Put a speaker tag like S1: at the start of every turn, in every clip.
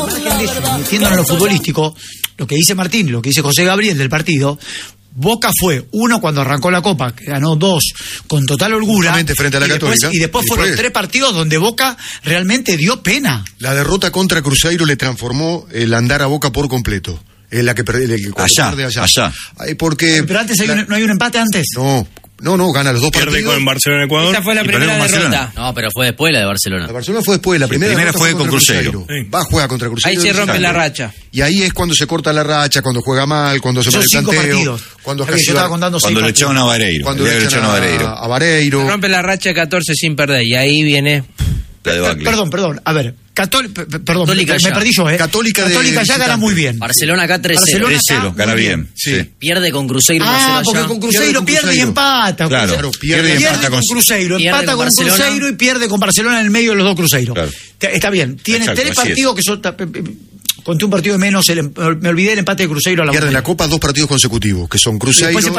S1: Metiéndonos en lo futbolístico, lo que dice Martín, lo que dice José Gabriel del partido, Boca fue uno cuando arrancó la Copa, que ganó 2 con total holgura,
S2: frente a la Católica,
S1: y después fueron 3 partidos donde Boca realmente dio pena.
S2: La derrota contra Cruzeiro le transformó el andar a Boca por completo. La que
S3: allá.
S2: Porque
S1: pero antes no hay un empate antes.
S2: No, gana los 2
S4: partidos.
S2: Pierde
S4: con Barcelona Ecuador.
S5: Esta fue la primera derrota. No, pero fue después la de Barcelona.
S2: La Barcelona fue después, la primera
S3: fue con Cruzeiro.
S2: Sí. Juega contra Cruzeiro.
S5: Ahí se rompe la racha.
S2: Y ahí es cuando se corta la racha, cuando juega mal, cuando se pone el planteo, cuando
S3: le echaron a Vareiro.
S2: Cuando le echaron a Vareiro.
S5: Se rompe la racha de 14 sin perder y ahí viene
S1: Perdón, a ver,
S5: Católica
S1: me perdí yo,
S2: Católica
S1: ya gana muy bien.
S5: Barcelona acá 3-0.
S3: Gana bien. Sí.
S5: Pierde con Cruzeiro.
S1: Porque con Cruzeiro pierde y empata.
S3: Claro,
S1: pierde y empata con Cruzeiro. Empata con Cruzeiro y pierde con Barcelona en el medio de los 2 Cruzeiro. Claro. Está bien. Tiene 3 partidos que son... Conté un partido de menos, me olvidé del empate de Cruzeiro a la
S2: Pierde en la Copa 2 partidos consecutivos, que son Cruzeiro y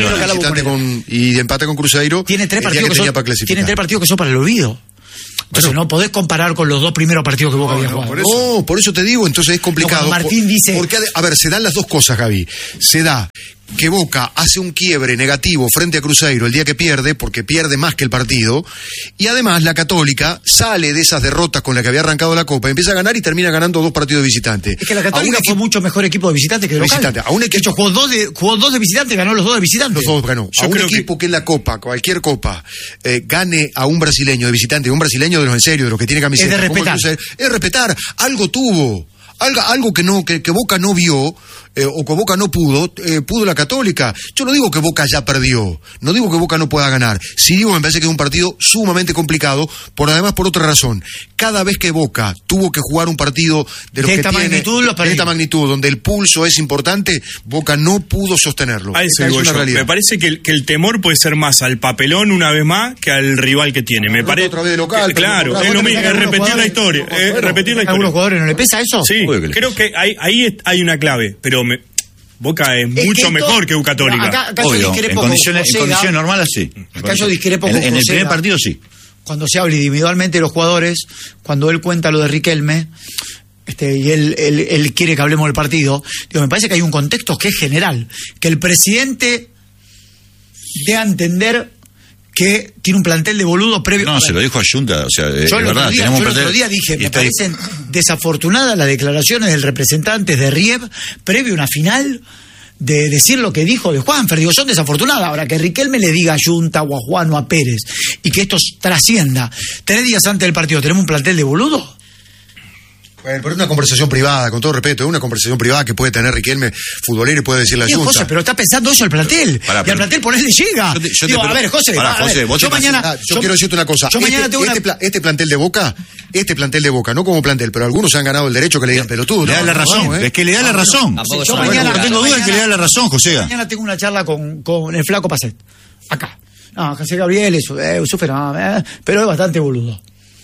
S2: empate con Cruzeiro.
S1: Tiene 3 partidos que son para el olvido. Entonces no podés comparar con los 2 primeros partidos que Boca había jugado.
S2: Por eso te digo, entonces es complicado.
S1: Martín dice...
S2: Porque, a ver, se dan las 2 cosas, Gaby. Se da que Boca hace un quiebre negativo frente a Cruzeiro el día que pierde, porque pierde más que el partido, y además la Católica sale de esas derrotas con las que había arrancado la Copa, empieza a ganar y termina ganando 2 partidos de visitante.
S1: Es que la Católica fue mucho mejor equipo de visitante que de local. De hecho, jugó 2 de visitante, ganó los 2 de visitante.
S2: Los 2 ganó. A un equipo que en la Copa, cualquier Copa, gane a un brasileño de visitante, un brasileño de los en serio, de los que tiene camiseta.
S1: Es de respetar.
S2: Es de respetar. Algo tuvo. Algo que Boca no vio, o que Boca no pudo la Católica. Yo no digo que Boca ya perdió, no digo que Boca no pueda ganar. Sí digo, me parece que es un partido sumamente complicado, además por otra razón. Cada vez que Boca tuvo que jugar un partido de esta magnitud, donde el pulso es importante, Boca no pudo sostenerlo.
S4: Es una realidad. Me parece que el temor puede ser más al papelón una vez más que al rival que tiene. Me parece
S2: otra vez de local.
S4: Claro, es lo mismo, es repetir la historia.
S1: ¿A algunos jugadores no le pesa eso?
S4: Sí. Creo que ahí hay una clave, pero Boca es mucho mejor que Católica.
S1: Acá
S3: obvio, en condiciones normales sí.
S1: Acá yo discrepo con
S3: en el primer partido sí.
S1: Cuando se habla individualmente de los jugadores, cuando él cuenta lo de Riquelme, y él quiere que hablemos del partido, me parece que hay un contexto que es general, que el presidente dé a entender que tiene un plantel de boludo previo.
S3: No, se lo dijo a Junta,
S1: yo el otro día dije, me parecen desafortunadas las declaraciones del representante de Riev previo a una final, de decir lo que dijo de Juanfer. Digo, son desafortunadas. Ahora, que Riquelme le diga a Junta o a Juan o a Pérez y que esto trascienda 3 días antes del partido, ¿tenemos un plantel de boludo?
S2: Bueno, pero es una conversación privada, con todo respeto, es una conversación privada que puede tener Riquelme, futbolero, y puede decirle a Junta.
S1: José, pero está pensando eso el plantel. Y al plantel por él le llega. A ver, José, yo mañana...
S2: Yo quiero decirte una cosa. Este plantel de Boca, no como plantel, pero algunos se han ganado el derecho que le digan pelotudo.
S3: Le da la razón, es que le da la razón.
S1: Yo mañana
S3: no tengo duda en que le da la razón, José.
S1: Mañana tengo una charla con el flaco Pacet. Acá. No, José Gabriel sufre, pero es bastante boludo.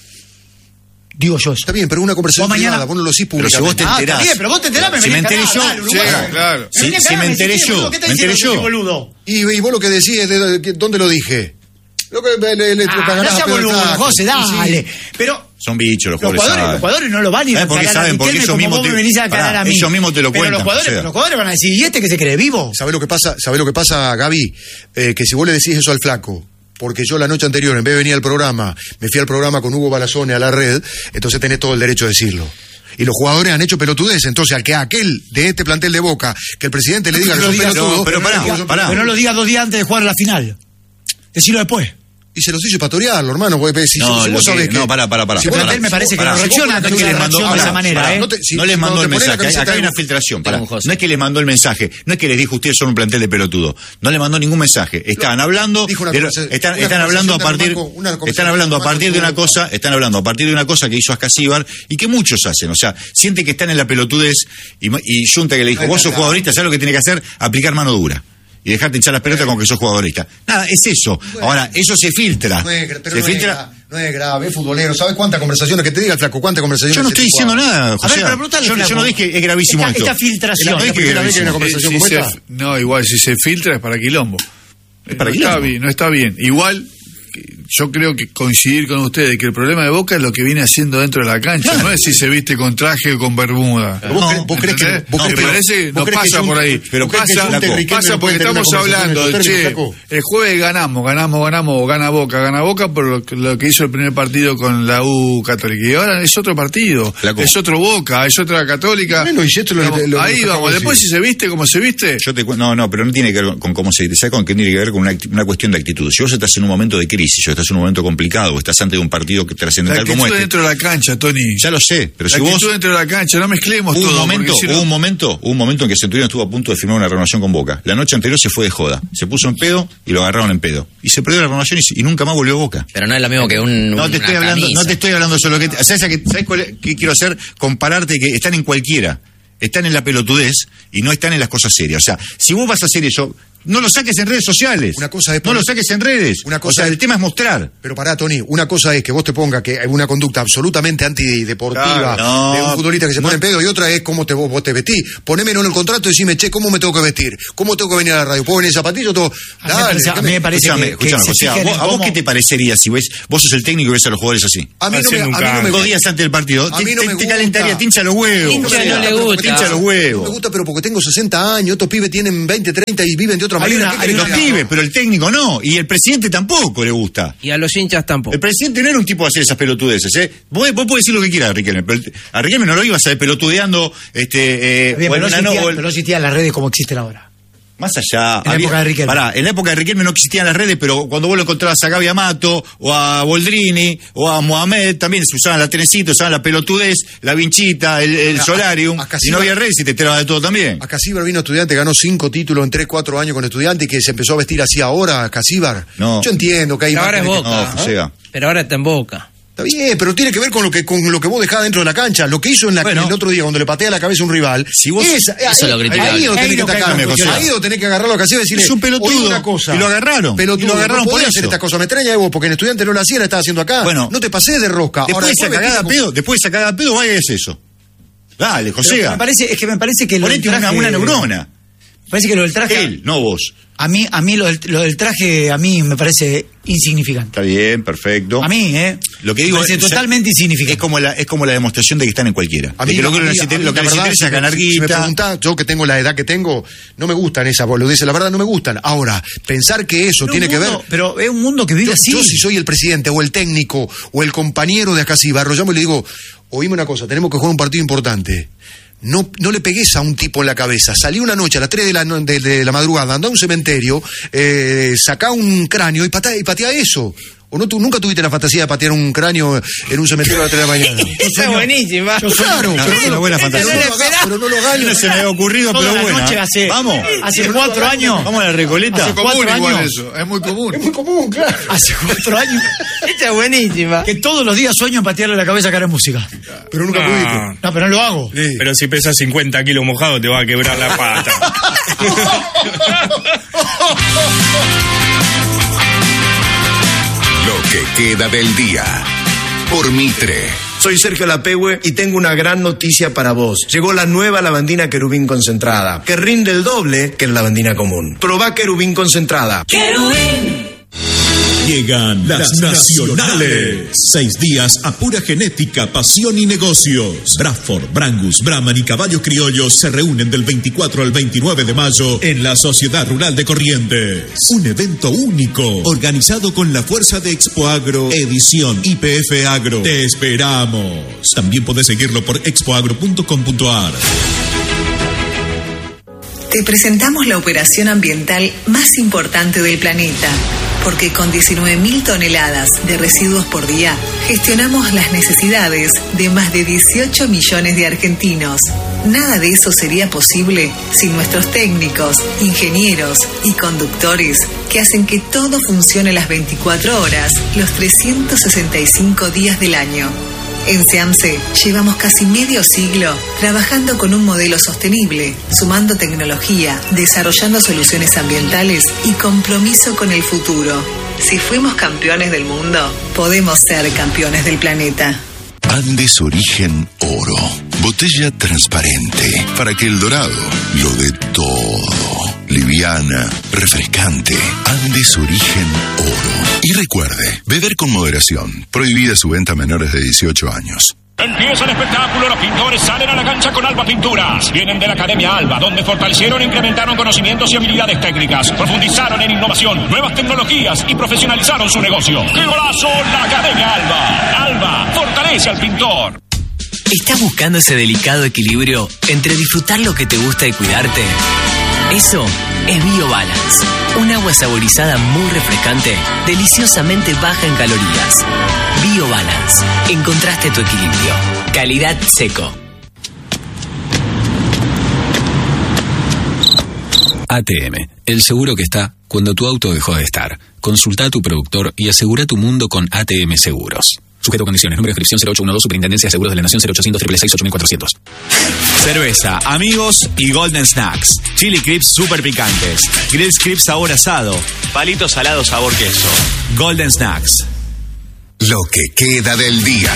S1: Digo yo eso.
S2: Está bien, pero una conversación privada, vos no lo decís públicamente.
S3: Pero si vos te enterás.
S1: Está bien, pero vos te enterás,
S3: si me enteré yo.
S2: Claro.
S3: Si me enteré yo.
S1: ¿Qué te decís, boludo?
S2: Y vos lo que decís, ¿dónde lo dije? Lo que
S1: no sea boludo, José, dale. Sí. Pero
S3: son bichos los jugadores.
S1: Los jugadores no lo van a ir a cagar a Riquelme como vos me venís a cagar a mí.
S3: Ellos mismos te lo cuentan.
S1: Pero los jugadores van a decir, ¿y este que se cree vivo?
S2: ¿Sabés lo que pasa, Gaby? Que si vos le decís eso al flaco, porque yo la noche anterior, en vez de venir al programa, me fui al programa con Hugo Balazone a la red, entonces tenés todo el derecho a decirlo. Y los jugadores han hecho pelotudez, entonces aquel de este plantel de Boca, que el presidente le diga que son pelotudos...
S3: Pero
S1: no lo digas 2 días antes de jugar la final. Decirlo después.
S2: Y se los hizo patoriarlo, hermano. Vos sabés que...
S3: No, para.
S1: Si plantel me parece que no reacciona de esa manera,
S3: No les mandó el mensaje. Acá hay una filtración. No es que les mandó el mensaje. No es que les dijo, ustedes son un plantel de pelotudo. No le mandó ningún mensaje. Están hablando... Están hablando a partir de una cosa... Están hablando a partir de una cosa que hizo Ascasíbar y que muchos hacen. O sea, siente que están en la pelotudez y Junta que le dijo, vos sos jugadorista, ¿sabes lo que tiene que hacer? Aplicar mano dura. Y dejarte hinchar las pelotas con que sos jugadorista. Nada, es eso. Bueno, ahora, eso se filtra. No
S2: es grave, es futbolero. ¿Sabes cuántas conversaciones? Que te diga el flaco, cuántas conversaciones.
S3: Yo no estoy diciendo nada, José. Yo no dije que es gravísimo esto.
S1: Esta filtración.
S2: No es que es una conversación como esta.
S6: No, igual, si se filtra es para quilombo.
S3: Es para quilombo.
S6: No está bien. Igual, yo creo que coincidir con ustedes que el problema de Boca es lo que viene haciendo dentro de la cancha, no es si se viste con traje o con bermuda.
S2: ¿Vos crees que
S6: no pasa por ahí?
S2: Pero
S6: pasa porque estamos hablando de, che, el jueves ganamos, gana Boca por lo que hizo el primer partido con la U Católica. Y ahora es otro partido, es otro Boca, es otra Católica.
S2: Bueno, y esto
S6: ahí vamos, después si se viste como se viste.
S3: No, pero no tiene que ver con cómo se viste, ¿sabes con qué tiene que ver? Con una cuestión de actitud. Si vos estás en un momento de crisis, o estás en un momento complicado, o estás ante un partido trascendental como este.
S6: Dentro de la cancha, Tony.
S3: Ya lo sé, pero si
S6: vos dentro de la cancha, no mezclemos todo.
S3: Hubo un momento en que Centurión estuvo a punto de firmar una renovación con Boca. La noche anterior se fue de joda, se puso en pedo y lo agarraron en pedo. Y se perdió la renovación y nunca más volvió a Boca.
S5: Pero no es lo mismo que
S3: no te estoy hablando solo que ¿sabes qué quiero hacer? Compararte que están en cualquiera. Están en la pelotudez y no están en las cosas serias. O sea, si vos vas a hacer eso, no lo saques en redes sociales. No lo saques en redes. El tema es mostrar.
S2: Pero pará, Tony, una cosa es que vos te pongas que hay una conducta absolutamente antideportiva de un futbolista que se pone en pedo, y otra es cómo vos te vestís. Ponémelo en el contrato y decime, che, ¿cómo me tengo que vestir? ¿Cómo tengo que venir a la radio? ¿Puedo venir en zapatillo o todo?
S1: A mí me parece
S3: ¿a vos qué te parecería si vos sos el técnico y ves a los jugadores así?
S2: A mí no me
S3: 2 días antes del partido. Te calentaría, te hincha los huevos.
S5: No le gusta.
S3: Te hincha los huevos.
S2: No me gusta, pero porque tengo 60 años, estos pibes tienen 20, 30 y viven de otra manera.
S3: Los pibes, pero el técnico no. Y el presidente tampoco le gusta.
S5: Y a los hinchas tampoco.
S3: El presidente no era un tipo de hacer esas pelotudeces, ¿eh? Vos podés decir lo que quieras a Riquelme, pero a Riquelme no lo ibas a ver pelotudeando.
S1: Pero no existían las redes como existen ahora.
S3: Más allá.
S1: En la época de Riquelme.
S3: En la época de Riquelme no existían las redes, pero cuando vos lo encontrabas a Gaby Amato, o a Boldrini, o a Mohamed, también se usaban la trenecita, usaban la pelotudez, la vinchita, el solarium, y no había redes y te enterabas de todo también.
S2: A Casíbar vino Estudiante, ganó 5 títulos en 3-4 años con Estudiante y que se empezó a vestir así ahora, Casíbar.
S3: No.
S2: Yo entiendo que hay...
S5: Ahora es Boca. Pero ahora está en Boca.
S2: Está bien, pero tiene que ver con lo que vos dejás dentro de la cancha. Lo que hizo el otro día cuando le patea la cabeza a un rival.
S5: Si vos, eso lo criticás.
S2: Ahí lo tenés que atacar. Ahí lo tenés que agarrarlo a Casíbar y decirle,
S3: es un pelotudo.
S2: Una cosa.
S3: Y lo agarraron.
S2: Pelotudo,
S3: y lo agarraron
S2: no
S3: por eso.
S2: Hacer esta cosa. Me extraña de vos, porque en Estudiante no lo hacía, la estaba haciendo acá.
S3: Bueno,
S2: no te pases de rosca.
S3: Después de esa cagada a pedo, vaya es eso. Dale, José.
S1: Me parece que
S3: ponete una neurona.
S1: Parece que lo del traje...
S3: Él, no vos.
S1: A mí lo del traje a mí me parece insignificante.
S3: Está bien, perfecto.
S1: A mí,
S3: lo que digo
S1: es totalmente insignificante.
S3: Es como la demostración de que están en cualquiera.
S2: A mí,
S3: lo que les interesa es ganar guita.
S2: Si me preguntás, yo que tengo la edad que tengo, no me gustan esas boludeces, la verdad no me gustan. Ahora, pensar que eso tiene que ver...
S1: Pero es un mundo que vive así.
S2: Yo si soy el presidente o el técnico o el compañero de Acasíbar, lo llamo y le digo, oíme una cosa, tenemos que jugar un partido importante. No le pegues a un tipo en la cabeza. Salí una noche a las 3 de la madrugada, andá a un cementerio, sacá un cráneo y patea eso. ¿O no, tú nunca tuviste la fantasía de patear un cráneo en un cementerio a las 3 de la mañana?
S5: Esa es buenísima.
S2: Claro,
S3: es una buena fantasía.
S2: Pero no lo hagas.
S3: No se me había ocurrido, pero bueno.
S1: Vamos. Hace 4 años.
S3: Vamos a la Recoleta.
S6: Hace 4 años. Eso. Es muy común.
S2: Es muy común, claro.
S1: Hace 4 años.
S5: Esta es buenísima.
S1: Que todos los días sueño en patearle la cabeza a cara de música.
S2: Pero nunca pudiste.
S1: No, pero no lo hago.
S4: Sí. Pero si pesas 50 kilos mojado te va a quebrar la pata.
S7: Lo que queda del día. Por Mitre.
S8: Soy Sergio Lapehue y tengo una gran noticia para vos. Llegó la nueva lavandina Querubín concentrada, que rinde el doble que la lavandina común. Probá Querubín concentrada.
S9: ¡Querubín! Llegan las nacionales. 6 días a pura genética, pasión y negocios. Bradford, Brangus, Brahman y Caballos Criollos se reúnen del 24 al 29 de mayo en la Sociedad Rural de Corrientes. Un evento único, organizado con la fuerza de Expo Agro, edición IPF Agro. Te esperamos. También podés seguirlo por expoagro.com.ar.
S10: Te presentamos la operación ambiental más importante del planeta, porque con 19.000 toneladas de residuos por día, gestionamos las necesidades de más de 18 millones de argentinos. Nada de eso sería posible sin nuestros técnicos, ingenieros y conductores que hacen que todo funcione las 24 horas, los 365 días del año. En SEAMSE llevamos casi medio siglo trabajando con un modelo sostenible, sumando tecnología, desarrollando soluciones ambientales y compromiso con el futuro. Si fuimos campeones del mundo, podemos ser campeones del planeta.
S7: Andes Origen Oro. Botella transparente para que el dorado lo dé todo. liviana, refrescante. Andes Origen Oro. Y recuerde, beber con moderación. Prohibida su venta a menores de 18 años.
S11: Empieza el espectáculo, los pintores salen a la cancha con Alba Pinturas. Vienen de la Academia Alba, donde fortalecieron e incrementaron conocimientos y habilidades técnicas. Profundizaron en innovación, nuevas tecnologías y profesionalizaron su negocio. ¡Qué golazo! La Academia Alba. Alba, fortalece al pintor.
S12: ¿Estás buscando ese delicado equilibrio entre disfrutar lo que te gusta y cuidarte? Eso es BioBalance, un agua saborizada muy refrescante, deliciosamente baja en calorías. BioBalance, encontraste tu equilibrio. Calidad Seco.
S13: ATM, el seguro que está cuando tu auto dejó de estar. Consulta a tu productor y asegura tu mundo con ATM Seguros. Sujeto a condiciones. Número de inscripción 0812, Superintendencia de Seguros de la Nación, 0800 666 8400.
S3: Cerveza, amigos y Golden Snacks. Chili Crips super picantes. Grill Crips sabor asado. Palitos salados sabor queso. Golden Snacks.
S7: Lo que queda del día.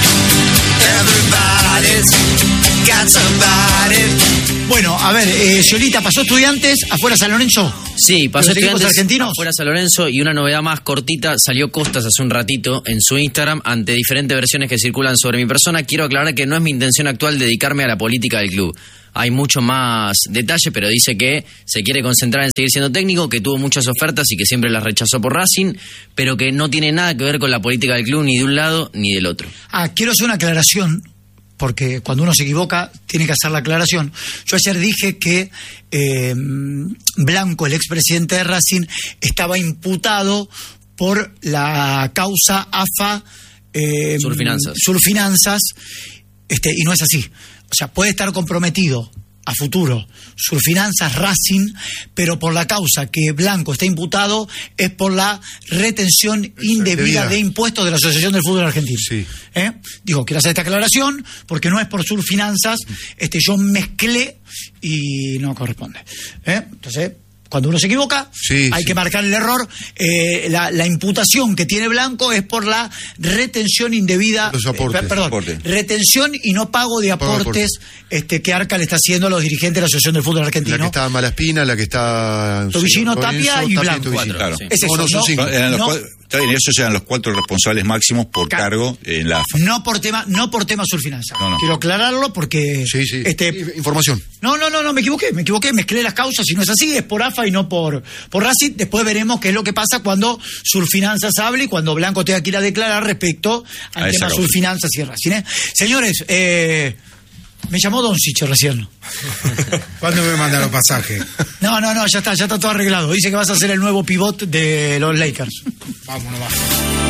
S1: Bueno, a ver, Yolita, ¿pasó Estudiantes afuera San Lorenzo?
S5: Sí, pasó Estudiantes
S1: argentinos
S5: afuera San Lorenzo, y una novedad más cortita, salió Costas hace un ratito en su Instagram ante diferentes versiones que circulan sobre mi persona. Quiero aclarar que no es mi intención actual dedicarme a la política del club. Hay mucho más detalle, pero dice que se quiere concentrar en seguir siendo técnico, que tuvo muchas ofertas y que siempre las rechazó por Racing, pero que no tiene nada que ver con la política del club ni de un lado ni del otro.
S1: Quiero hacer una aclaración, porque cuando uno se equivoca tiene que hacer la aclaración. Yo ayer dije que Blanco, el expresidente de Racing, estaba imputado por la causa AFA Surfinanzas, y no es así. O sea, puede estar comprometido a futuro Surfinanzas Racing, pero por la causa que Blanco está imputado es por la retención indebida de impuestos de la Asociación del Fútbol Argentino. Sí. Digo, quiero hacer esta aclaración porque no es por Surfinanzas, yo mezclé y no corresponde. Entonces, cuando uno se equivoca, hay que marcar el error. La imputación que tiene Blanco es por la retención indebida,
S2: los aportes,
S1: retención y no pago de aportes que Arca le está haciendo a los dirigentes de la Asociación del Fútbol Argentino.
S2: La que está Malaspina, la que está
S1: Tobillino, Tapia y Blanco.
S3: Claro.
S1: Es eso,
S3: son cinco. Esos eran los 4 responsables máximos por cargo en la AFA.
S1: No por tema Surfinanzas. No. Quiero aclararlo porque...
S2: Información.
S1: No, me equivoqué, mezclé las causas y no es así, es por AFA y no por Racing. Después veremos qué es lo que pasa cuando Surfinanzas hable y cuando Blanco tenga que ir a declarar respecto al tema Surfinanzas y Racing. Señores, me llamó Don Sicho recién.
S14: ¿Cuándo me mandan los pasajes?
S1: No, ya está todo arreglado. Dice que vas a ser el nuevo pivot de los Lakers.
S14: Vámonos.